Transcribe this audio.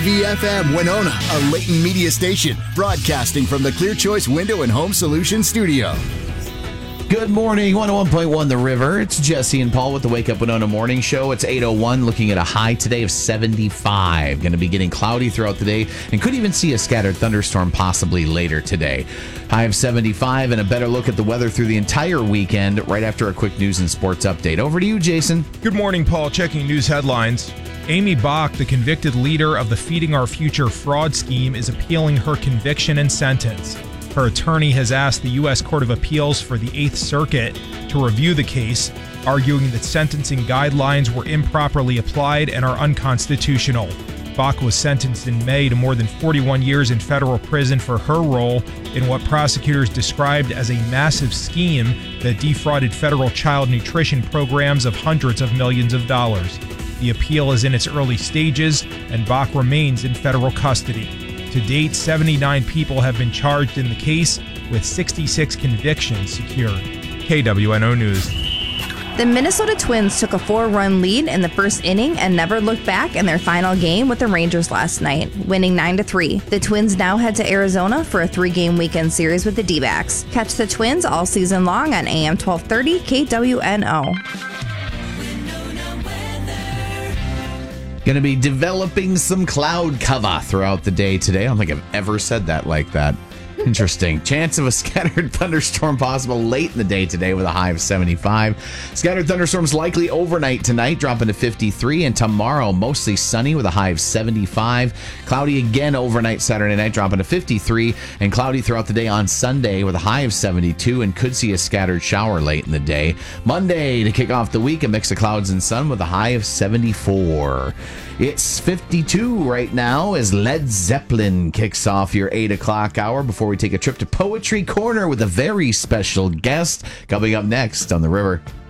VFM Winona, a Leighton Media station, broadcasting from the Clear Choice Window and Home Solutions studio. Good morning, 101.1 The River. It's Jesse and Paul with the Wake Up Winona Morning Show. It's 8:01, looking at a high today of 75. Going to be getting cloudy throughout the day and could even see a scattered thunderstorm possibly later today. High of 75 and a better look at the weather through the entire weekend right after a quick news and sports update. Over to you, Jason. Good morning, Paul. Checking news headlines. Amy Bach, the convicted leader of the Feeding Our Future fraud scheme, is appealing her conviction and sentence. Her attorney has asked the U.S. Court of Appeals for the Eighth Circuit to review the case, arguing that sentencing guidelines were improperly applied and are unconstitutional. Bach was sentenced in May to more than 41 years in federal prison for her role in what prosecutors described as a massive scheme that defrauded federal child nutrition programs of hundreds of millions of dollars. The appeal is in its early stages, and Bach remains in federal custody. To date, 79 people have been charged in the case, with 66 convictions secured. KWNO News. The Minnesota Twins took a 4-run lead in the first inning and never looked back in their final game with the Rangers last night, winning 9-3. The Twins now head to Arizona for a 3-game weekend series with the D-backs. Catch the Twins all season long on AM 1230 KWNO. Going to be developing some cloud cover throughout the day today. I don't think I've ever said that like that. Interesting. Chance of a scattered thunderstorm possible late in the day today with a high of 75. Scattered thunderstorms likely overnight tonight, dropping to 53. And tomorrow, mostly sunny with a high of 75. Cloudy again overnight Saturday night, dropping to 53. And cloudy throughout the day on Sunday with a high of 72 and could see a scattered shower late in the day. Monday to kick off the week, a mix of clouds and sun with a high of 74. It's 52 right now as Led Zeppelin kicks off your 8 o'clock hour before we take a trip to Poetry Corner with a very special guest coming up next on The River.